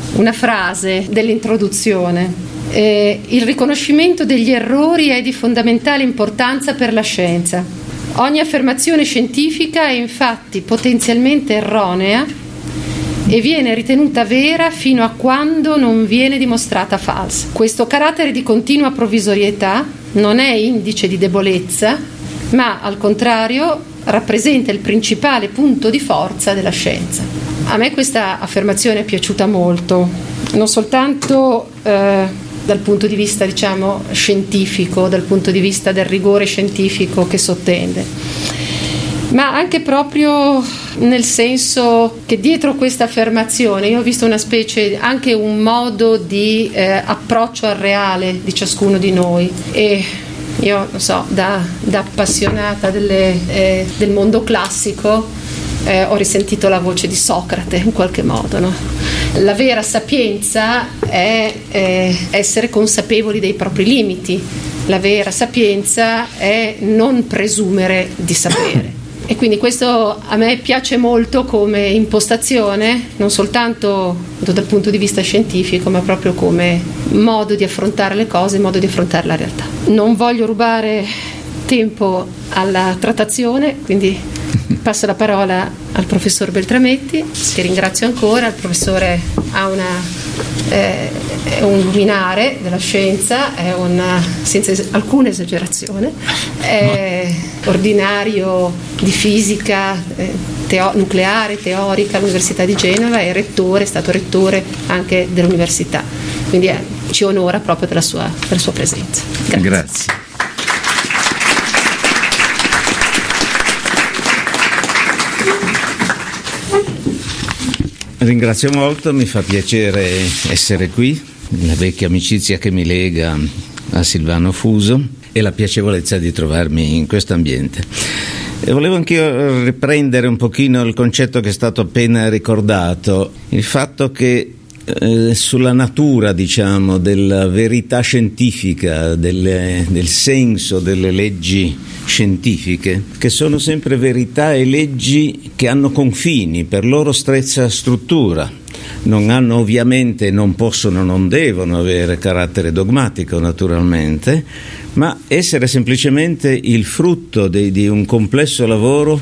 una frase dell'introduzione. Il riconoscimento degli errori è di fondamentale importanza per la scienza. Ogni affermazione scientifica è infatti potenzialmente erronea e viene ritenuta vera fino a quando non viene dimostrata falsa. Questo carattere di continua provvisorietà non è indice di debolezza, ma al contrario rappresenta il principale punto di forza della scienza. A me questa affermazione è piaciuta molto, non soltanto dal punto di vista, diciamo, scientifico, dal punto di vista del rigore scientifico che sottende, ma anche proprio nel senso che dietro questa affermazione io ho visto una specie, anche un modo di approccio al reale di ciascuno di noi. E io non so, da appassionata del mondo classico ho risentito la voce di Socrate in qualche modo, no? La vera sapienza è essere consapevoli dei propri limiti, la vera sapienza è non presumere di sapere. E quindi questo a me piace molto come impostazione, non soltanto dal punto di vista scientifico, ma proprio come modo di affrontare le cose, modo di affrontare la realtà. Non voglio rubare tempo alla trattazione, quindi passo la parola al professor Beltrametti, che ringrazio ancora. Il professore è un luminare della scienza, senza alcuna esagerazione, è ordinario di fisica nucleare, teorica all'Università di Genova, è stato rettore anche dell'università, quindi ci onora proprio per la sua presenza. Grazie. Ringrazio molto, mi fa piacere essere qui, la vecchia amicizia che mi lega a Silvano Fuso e la piacevolezza di trovarmi in questo ambiente. E volevo anch'io riprendere un pochino il concetto che è stato appena ricordato, il fatto che sulla natura, diciamo, della verità scientifica, del senso delle leggi scientifiche, che sono sempre verità e leggi che hanno confini per loro stessa struttura, non hanno ovviamente, non possono, non devono avere carattere dogmatico naturalmente, ma essere semplicemente il frutto di un complesso lavoro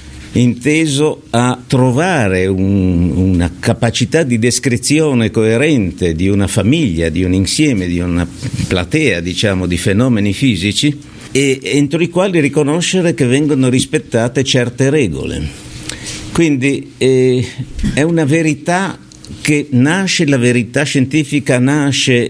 inteso a trovare una capacità di descrizione coerente di una famiglia, di un insieme, di una platea, diciamo, di fenomeni fisici, e entro i quali riconoscere che vengono rispettate certe regole. Quindi è una verità che nasce, la verità scientifica nasce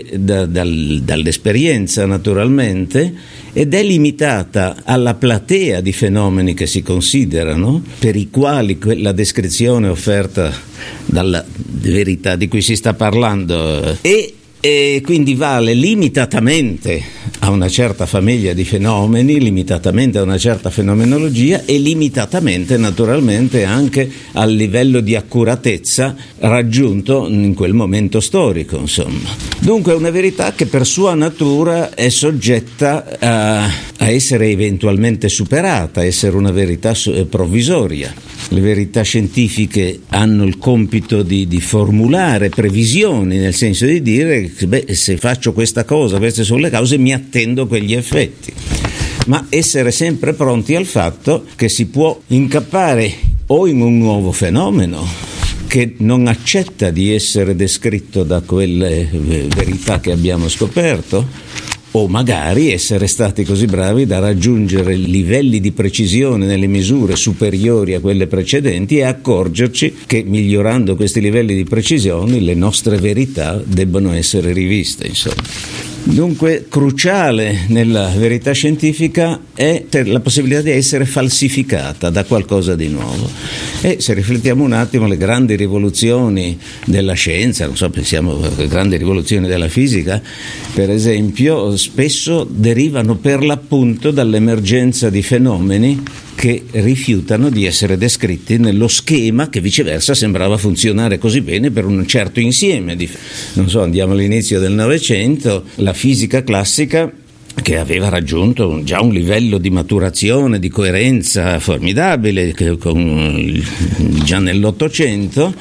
dall'esperienza naturalmente, ed è limitata alla platea di fenomeni che si considerano, per i quali la descrizione offerta dalla verità di cui si sta parlando e quindi vale limitatamente a una certa famiglia di fenomeni, limitatamente a una certa fenomenologia e limitatamente naturalmente anche al livello di accuratezza raggiunto in quel momento storico, insomma. Dunque è una verità che per sua natura è soggetta a essere eventualmente superata, a essere una verità provvisoria. Le verità scientifiche hanno il compito di formulare previsioni, nel senso di dire se faccio questa cosa, queste sono le cause, mi attendo quegli effetti, ma essere sempre pronti al fatto che si può incappare o in un nuovo fenomeno che non accetta di essere descritto da quelle verità che abbiamo scoperto, o magari essere stati così bravi da raggiungere livelli di precisione nelle misure superiori a quelle precedenti e accorgerci che migliorando questi livelli di precisione le nostre verità debbono essere riviste, insomma. Dunque cruciale nella verità scientifica è la possibilità di essere falsificata da qualcosa di nuovo. E se riflettiamo un attimo, le grandi rivoluzioni della scienza, non so, pensiamo alle grandi rivoluzioni della fisica, per esempio, spesso derivano per l'appunto dall'emergenza di fenomeni che rifiutano di essere descritti nello schema che viceversa sembrava funzionare così bene per un certo insieme di, non so, andiamo all'inizio del Novecento, la fisica classica che aveva raggiunto già un livello di maturazione, di coerenza formidabile già nell'Ottocento,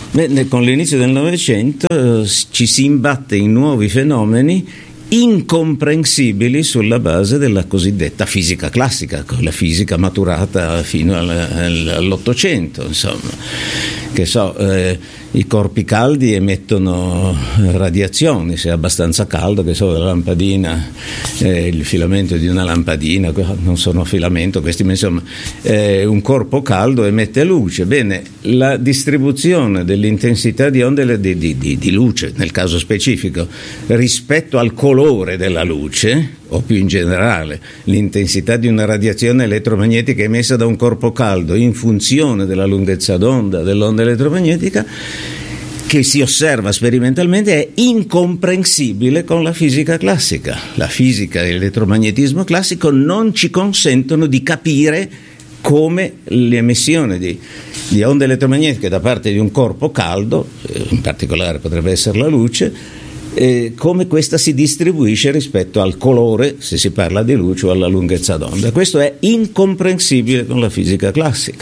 Con l'inizio del Novecento ci si imbatte in nuovi fenomeni incomprensibili sulla base della cosiddetta fisica classica, con la fisica maturata fino all'Ottocento, insomma. I corpi caldi emettono radiazioni, se è abbastanza caldo, la lampadina, il filamento di una lampadina, non sono filamento questi, ma insomma un corpo caldo emette luce. Bene, la distribuzione dell'intensità di onde di luce, nel caso specifico, rispetto al colore della luce, o più in generale l'intensità di una radiazione elettromagnetica emessa da un corpo caldo in funzione della lunghezza d'onda dell'onda elettromagnetica che si osserva sperimentalmente, è incomprensibile con la fisica classica. La fisica e l'elettromagnetismo classico non ci consentono di capire come l'emissione di onde elettromagnetiche da parte di un corpo caldo, in particolare potrebbe essere la luce, come questa si distribuisce rispetto al colore, se si parla di luce, o alla lunghezza d'onda. Questo è incomprensibile con la fisica classica.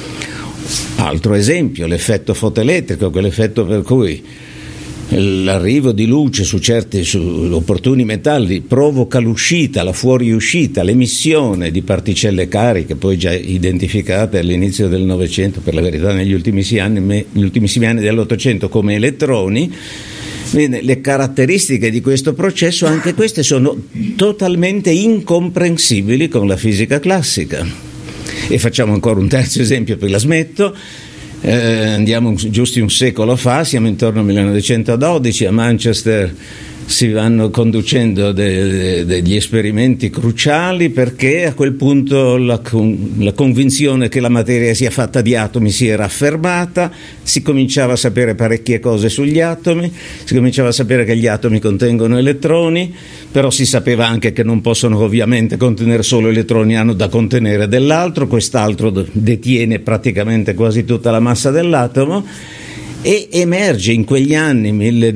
Altro esempio, l'effetto fotoelettrico, quell'effetto per cui l'arrivo di luce su opportuni metalli provoca l'uscita, la fuoriuscita, l'emissione di particelle cariche, poi già identificate all'inizio del Novecento, per la verità negli ultimissimi anni dell'Ottocento come elettroni. Le caratteristiche di questo processo, anche queste, sono totalmente incomprensibili con la fisica classica. E facciamo ancora un terzo esempio, poi la smetto. Andiamo giusti un secolo fa, siamo intorno al 1912, a Manchester si vanno conducendo degli esperimenti cruciali, perché a quel punto la convinzione che la materia sia fatta di atomi si era affermata, si cominciava a sapere parecchie cose sugli atomi, si cominciava a sapere che gli atomi contengono elettroni, però si sapeva anche che non possono ovviamente contenere solo elettroni, hanno da contenere dell'altro, quest'altro detiene praticamente quasi tutta la massa dell'atomo. E emerge in quegli anni,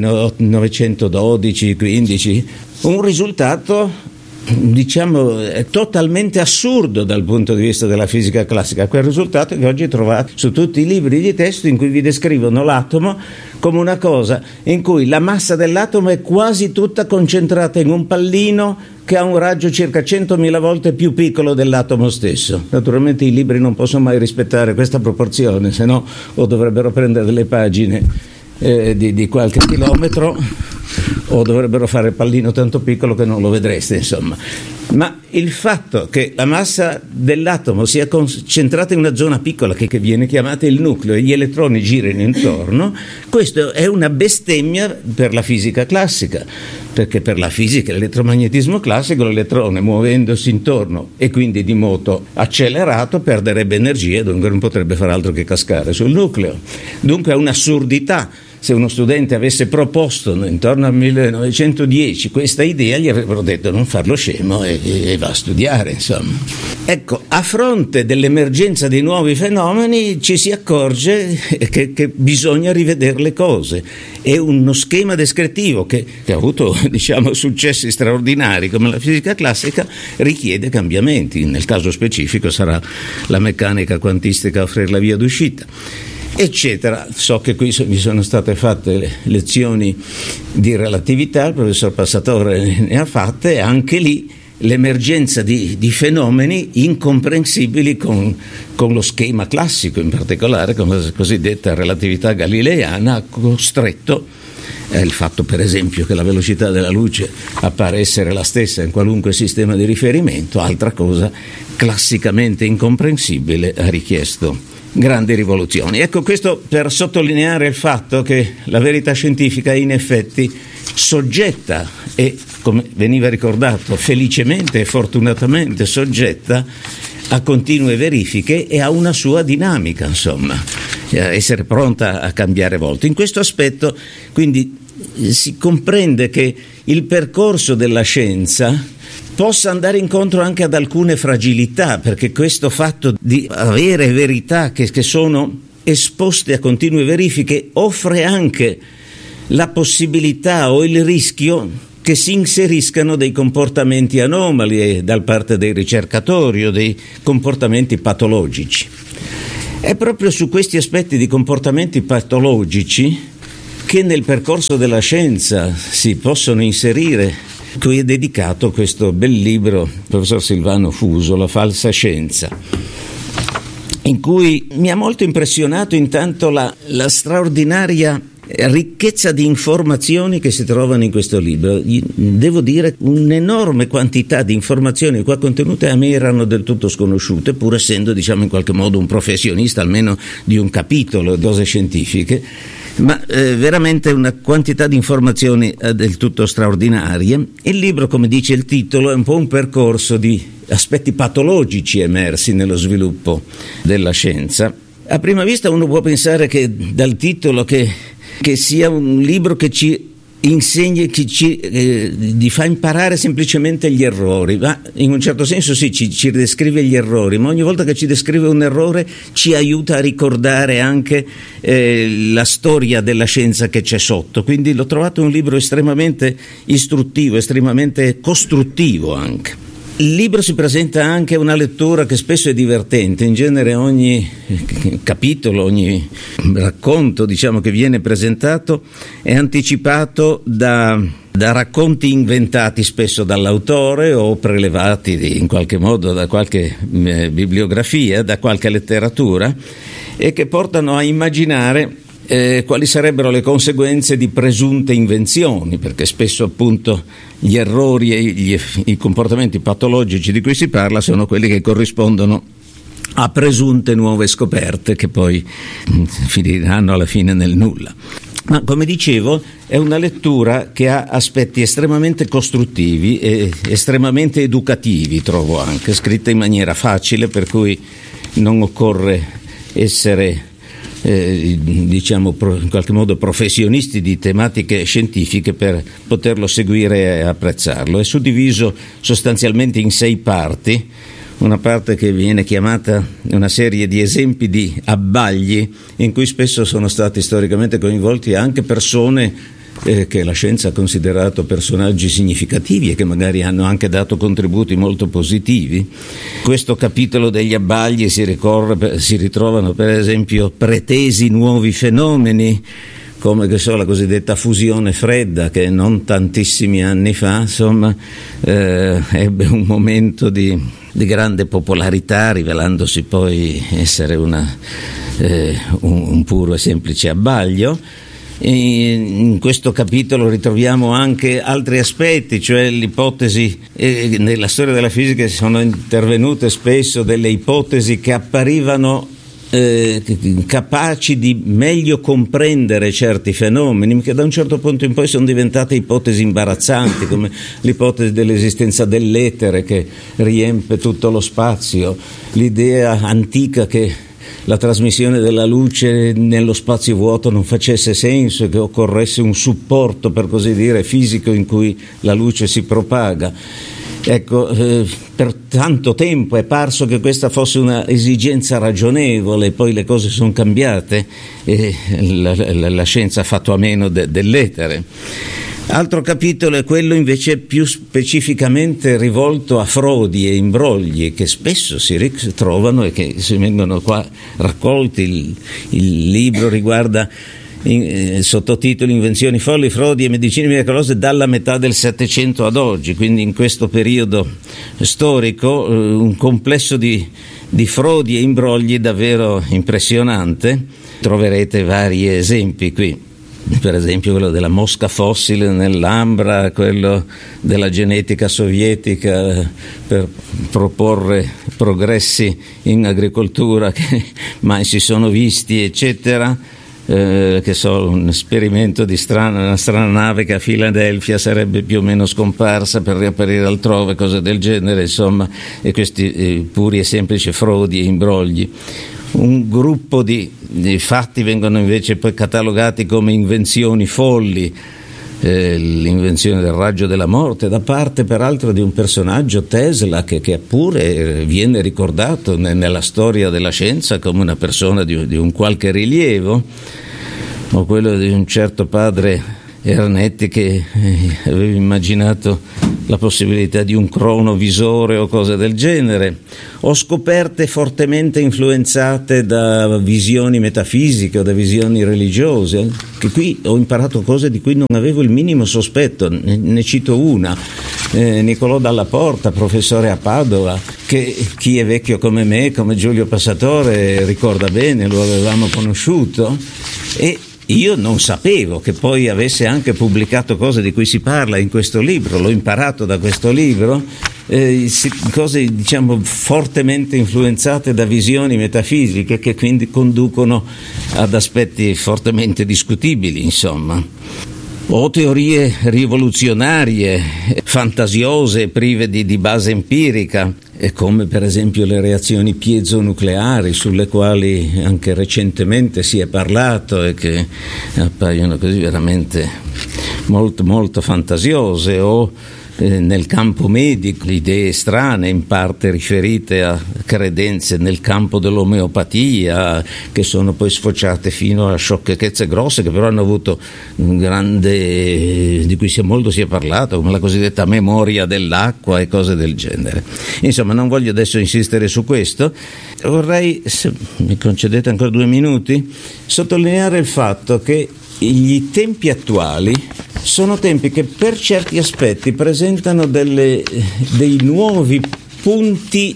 1912-15, un risultato, totalmente assurdo dal punto di vista della fisica classica. Quel risultato che oggi trovate su tutti i libri di testo, in cui vi descrivono l'atomo come una cosa in cui la massa dell'atomo è quasi tutta concentrata in un pallino che ha un raggio circa 100.000 volte più piccolo dell'atomo stesso. Naturalmente i libri non possono mai rispettare questa proporzione, se no o dovrebbero prendere delle pagine di qualche chilometro, o dovrebbero fare il pallino tanto piccolo che non lo vedreste, insomma. Ma il fatto che la massa dell'atomo sia concentrata in una zona piccola che viene chiamata il nucleo e gli elettroni girino intorno, questo è una bestemmia per la fisica classica, perché per la fisica e l'elettromagnetismo classico l'elettrone, muovendosi intorno e quindi di moto accelerato, perderebbe energia e dunque non potrebbe fare altro che cascare sul nucleo. Dunque è un'assurdità. Se uno studente avesse proposto intorno al 1910 questa idea, gli avrebbero detto non farlo scemo e va a studiare, insomma. Ecco, a fronte dell'emergenza dei nuovi fenomeni ci si accorge che bisogna rivedere le cose. È uno schema descrittivo che ha avuto, successi straordinari come la fisica classica, richiede cambiamenti. Nel caso specifico sarà la meccanica quantistica a offrire la via d'uscita, eccetera. So che qui vi sono state fatte lezioni di relatività, il professor Passatore ne ha fatte, e anche lì l'emergenza di fenomeni incomprensibili con lo schema classico, in particolare con la cosiddetta relatività galileiana, ha costretto il fatto, per esempio, che la velocità della luce appare essere la stessa in qualunque sistema di riferimento, altra cosa classicamente incomprensibile, ha richiesto grandi rivoluzioni. Ecco, questo per sottolineare il fatto che la verità scientifica è in effetti soggetta e, come veniva ricordato, felicemente e fortunatamente soggetta a continue verifiche e a una sua dinamica, insomma, essere pronta a cambiare volto. In questo aspetto, quindi, si comprende che il percorso della scienza possa andare incontro anche ad alcune fragilità, perché questo fatto di avere verità che sono esposte a continue verifiche offre anche la possibilità o il rischio che si inseriscano dei comportamenti anomali da parte dei ricercatori o dei comportamenti patologici. È proprio su questi aspetti di comportamenti patologici che nel percorso della scienza si possono inserire, cui è dedicato questo bel libro del professor Silvano Fuso, La falsa scienza, in cui mi ha molto impressionato intanto la straordinaria ricchezza di informazioni che si trovano in questo libro. Devo dire, un'enorme quantità di informazioni qua contenute a me erano del tutto sconosciute, pur essendo, diciamo, in qualche modo un professionista almeno di un capitolo di cose scientifiche, ma veramente una quantità di informazioni del tutto straordinarie. Il libro, come dice il titolo, è un po' un percorso di aspetti patologici emersi nello sviluppo della scienza. A prima vista uno può pensare che dal titolo che sia un libro che ci insegna, che ci fa imparare semplicemente gli errori, ma in un certo senso sì, ci descrive gli errori, ma ogni volta che ci descrive un errore ci aiuta a ricordare anche la storia della scienza che c'è sotto. Quindi l'ho trovato un libro estremamente istruttivo, estremamente costruttivo anche. Il libro si presenta anche una lettura che spesso è divertente. In genere ogni capitolo, ogni racconto, diciamo, che viene presentato è anticipato da racconti inventati spesso dall'autore o prelevati in qualche modo da qualche bibliografia, da qualche letteratura, e che portano a immaginare quali sarebbero le conseguenze di presunte invenzioni, perché spesso appunto gli errori e i comportamenti patologici di cui si parla sono quelli che corrispondono a presunte nuove scoperte che poi finiranno alla fine nel nulla. Ma come dicevo, è una lettura che ha aspetti estremamente costruttivi e estremamente educativi, trovo anche, scritta in maniera facile, per cui non occorre essere diciamo in qualche modo professionisti di tematiche scientifiche per poterlo seguire e apprezzarlo. È suddiviso sostanzialmente in 6 parti, una parte che viene chiamata una serie di esempi di abbagli, in cui spesso sono stati storicamente coinvolti anche persone che la scienza ha considerato personaggi significativi e che magari hanno anche dato contributi molto positivi. Questo capitolo degli abbagli si ritrovano per esempio pretesi nuovi fenomeni, come la cosiddetta fusione fredda, che non tantissimi anni fa ebbe un momento di grande popolarità, rivelandosi poi essere un puro e semplice abbaglio. In questo capitolo ritroviamo anche altri aspetti, cioè l'ipotesi, nella storia della fisica sono intervenute spesso delle ipotesi che apparivano capaci di meglio comprendere certi fenomeni, che da un certo punto in poi sono diventate ipotesi imbarazzanti, come l'ipotesi dell'esistenza dell'etere che riempie tutto lo spazio, l'idea antica che la trasmissione della luce nello spazio vuoto non facesse senso e che occorresse un supporto, per così dire, fisico in cui la luce si propaga. Ecco, per tanto tempo è parso che questa fosse una esigenza ragionevole, poi le cose sono cambiate e la scienza ha fatto a meno dell'etere. Altro capitolo è quello invece più specificamente rivolto a frodi e imbrogli, che spesso si ritrovano e che si vengono qua raccolti. Il libro riguarda sottotitoli Invenzioni folli, frodi e medicine miracolose dalla metà del Settecento ad oggi, quindi in questo periodo storico un complesso di frodi e imbrogli davvero impressionante. Troverete vari esempi qui. Per esempio quello della mosca fossile nell'ambra, quello della genetica sovietica per proporre progressi in agricoltura che mai si sono visti, eccetera. Un esperimento di una strana nave che a Filadelfia sarebbe più o meno scomparsa per riapparire altrove, cose del genere, insomma, e questi puri e semplici frodi e imbrogli. Un gruppo di fatti vengono invece poi catalogati come invenzioni folli, l'invenzione del raggio della morte da parte peraltro di un personaggio, Tesla, che pure viene ricordato nella storia della scienza come una persona di un qualche rilievo, o quello di un certo padre Ernetti che aveva immaginato la possibilità di un cronovisore o cose del genere, o scoperte fortemente influenzate da visioni metafisiche o da visioni religiose, che qui ho imparato cose di cui non avevo il minimo sospetto. Ne cito una, Niccolò Dalla Porta, professore a Padova, che chi è vecchio come me, come Giulio Passatore, ricorda bene, lo avevamo conosciuto, e io non sapevo che poi avesse anche pubblicato cose di cui si parla in questo libro, l'ho imparato da questo libro, cose diciamo fortemente influenzate da visioni metafisiche che quindi conducono ad aspetti fortemente discutibili, insomma. O teorie rivoluzionarie, fantasiose, prive di base empirica, come per esempio le reazioni piezonucleari, sulle quali anche recentemente si è parlato e che appaiono così veramente molto, molto fantasiose, o nel campo medico idee strane, in parte riferite a credenze nel campo dell'omeopatia, che sono poi sfociate fino a sciocchezze grosse, che però hanno avuto un grande, di cui molto si è parlato, come la cosiddetta memoria dell'acqua e cose del genere. Insomma, non voglio adesso insistere su questo, vorrei, se mi concedete ancora 2 minuti, sottolineare il fatto che gli tempi attuali sono tempi che per certi aspetti presentano dei nuovi punti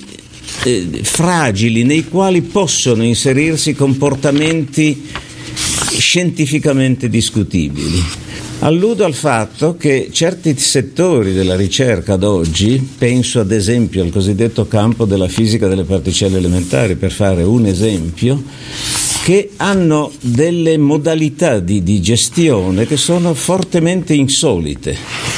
fragili nei quali possono inserirsi comportamenti scientificamente discutibili. Alludo al fatto che certi settori della ricerca ad oggi, penso ad esempio al cosiddetto campo della fisica delle particelle elementari, per fare un esempio, che hanno delle modalità di gestione che sono fortemente insolite.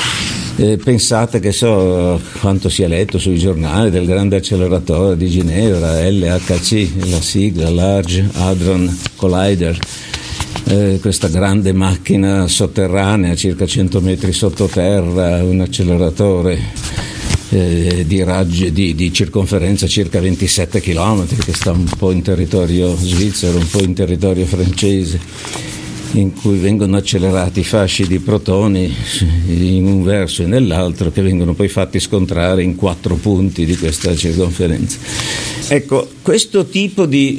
Pensate che quanto si è letto sui giornali del grande acceleratore di Ginevra, LHC, la sigla Large Hadron Collider, questa grande macchina sotterranea a circa 100 metri sottoterra, un acceleratore di raggi di circonferenza circa 27 km, che sta un po' in territorio svizzero, un po' in territorio francese, in cui vengono accelerati fasci di protoni in un verso e nell'altro, che vengono poi fatti scontrare in 4 punti di questa circonferenza. Ecco, questo tipo di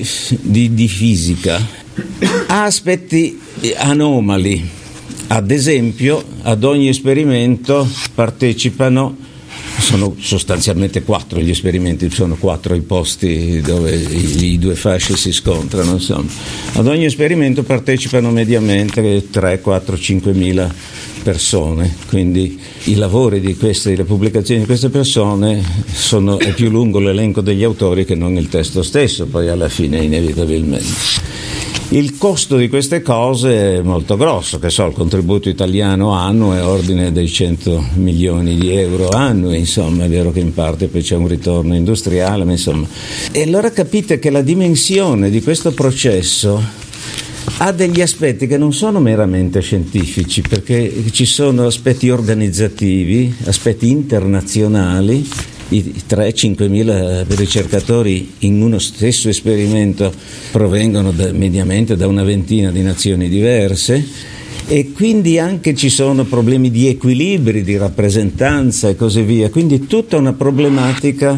fisica ha aspetti anomali. Ad esempio, ad ogni esperimento partecipano, sono sostanzialmente 4 gli esperimenti, sono 4 i posti dove i 2 fasci si scontrano, insomma. Ad ogni esperimento partecipano mediamente 3, 4, 5.000 persone, quindi i lavori di queste, le pubblicazioni di queste persone è più lungo l'elenco degli autori che non il testo stesso, poi alla fine inevitabilmente. Il costo di queste cose è molto grosso, il contributo italiano annuo è ordine dei 100 milioni di euro annui, insomma, è vero che in parte poi c'è un ritorno industriale, ma insomma. E allora capite che la dimensione di questo processo ha degli aspetti che non sono meramente scientifici, perché ci sono aspetti organizzativi, aspetti internazionali. I 3-5.000 ricercatori in uno stesso esperimento provengono mediamente da una ventina di nazioni diverse, e quindi anche ci sono problemi di equilibri, di rappresentanza e così via, quindi tutta una problematica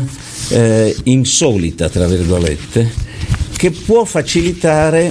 insolita, tra virgolette, che può facilitare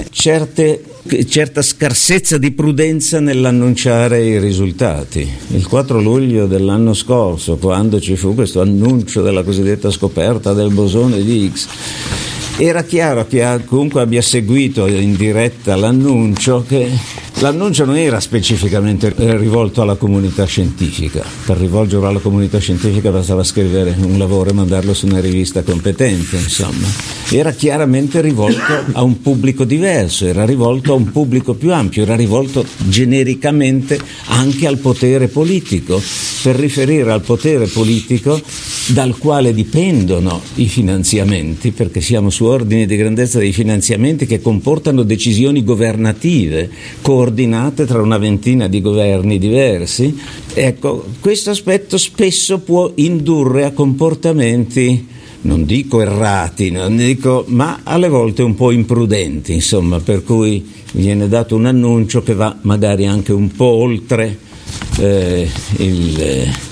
certa scarsezza di prudenza nell'annunciare i risultati. Il 4 luglio dell'anno scorso, quando ci fu questo annuncio della cosiddetta scoperta del bosone di Higgs, era chiaro che comunque abbia seguito in diretta l'annuncio, che l'annuncio non era specificamente rivolto alla comunità scientifica. Per rivolgerlo alla comunità scientifica bastava scrivere un lavoro e mandarlo su una rivista competente, insomma. Era chiaramente rivolto a un pubblico diverso, era rivolto a un pubblico più ampio, era rivolto genericamente anche al potere politico, per riferire al potere politico dal quale dipendono i finanziamenti, perché siamo su ordini di grandezza dei finanziamenti che comportano decisioni governative coordinate tra una ventina di governi diversi. Ecco, questo aspetto spesso può indurre a comportamenti, non dico errati, ma alle volte un po' imprudenti, insomma, per cui viene dato un annuncio che va magari anche un po' oltre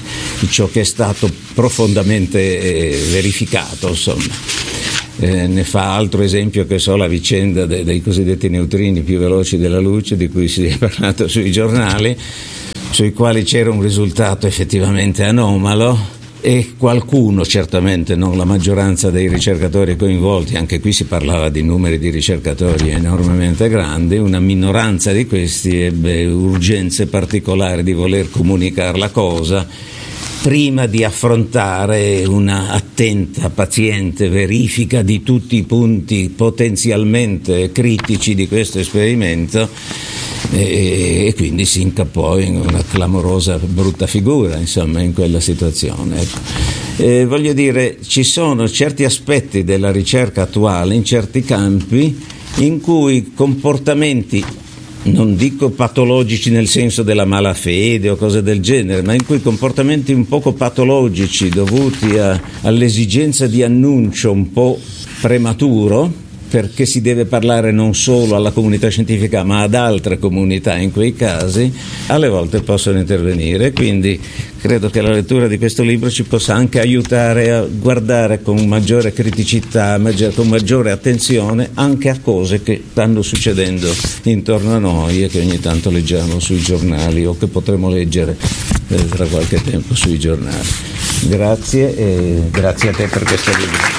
ciò che è stato profondamente verificato, insomma. Ne fa altro esempio che so la vicenda dei cosiddetti neutrini più veloci della luce, di cui si è parlato sui giornali, sui quali c'era un risultato effettivamente anomalo, e qualcuno, certamente non la maggioranza dei ricercatori coinvolti, anche qui si parlava di numeri di ricercatori enormemente grandi, una minoranza di questi ebbe urgenze particolari di voler comunicare la cosa prima di affrontare una attenta, paziente verifica di tutti i punti potenzialmente critici di questo esperimento, e quindi si incappò in una clamorosa brutta figura, insomma, in quella situazione. Voglio dire, ci sono certi aspetti della ricerca attuale in certi campi in cui comportamenti, non dico patologici nel senso della malafede o cose del genere, ma in cui comportamenti un poco patologici dovuti all'esigenza di annuncio un po' prematuro, perché si deve parlare non solo alla comunità scientifica ma ad altre comunità in quei casi, alle volte possono intervenire. Quindi credo che la lettura di questo libro ci possa anche aiutare a guardare con maggiore criticità, con maggiore attenzione anche a cose che stanno succedendo intorno a noi e che ogni tanto leggiamo sui giornali o che potremo leggere tra qualche tempo sui giornali. Grazie, e grazie a te per questo libro.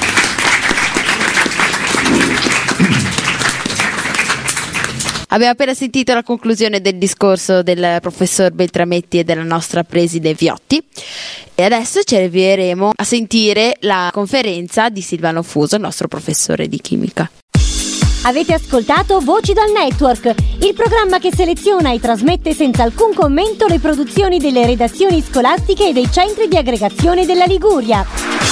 Abbiamo appena sentito la conclusione del discorso del professor Beltrametti e della nostra preside Viotti, e adesso ci avvieremo a sentire la conferenza di Silvano Fuso, il nostro professore di chimica. Avete ascoltato Voci dal Network, il programma che seleziona e trasmette senza alcun commento le produzioni delle redazioni scolastiche e dei centri di aggregazione della Liguria.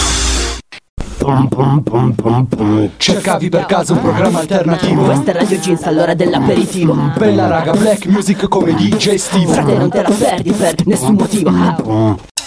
Cercavi per caso un programma alternativo? Questa è Radio Jeans all'ora dell'aperitivo. Bella raga, black music come DJ Steve. Frate, non te la perdi per nessun motivo.